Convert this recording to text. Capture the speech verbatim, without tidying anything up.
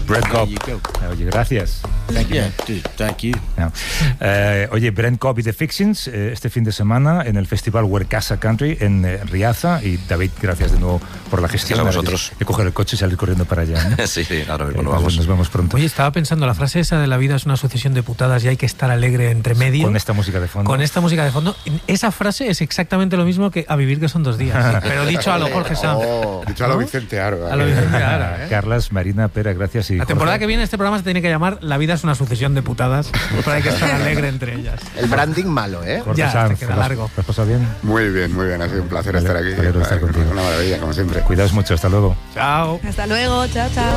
Brent Cobb. Oye, gracias. Thank you. Yeah, dude, thank you. No. Eh, oye, Brent Cobb y The Fictions eh, este fin de semana en el festival Werkasa Country en eh, Riaza. Y David, gracias de nuevo por la gestión. Gracias a vosotros. De coger el coche y salir corriendo para allá, ¿no? Sí, sí, ahora mismo eh, lo vamos. Nos vemos pronto. Oye, estaba pensando, la frase esa de la vida es una sucesión de putadas y hay que estar alegre entre medio. Con esta música de fondo. Con esta música de fondo. Esa frase es exactamente lo mismo que a vivir que son dos días. Pero dicho a lo Jorge Sanz. Oh, dicho a lo Vicente Aro. A lo Vicente Aro, ¿eh? Carlas, Marina, Pera, gracias. Y la temporada Jorge. que viene este programa se tiene que llamar La vida es una sucesión de putadas, pero hay que estar alegre entre ellas. El branding malo, ¿eh? Jorge Ya, Sanz, te queda ¿lo has- largo. ¿Lo has pasado bien? Muy bien, muy bien. Ha sido un placer Vale, estar aquí. me alegro de estar contigo. Una maravilla, como siempre. Cuidaos mucho, hasta luego. Chao. Hasta luego, chao, chao.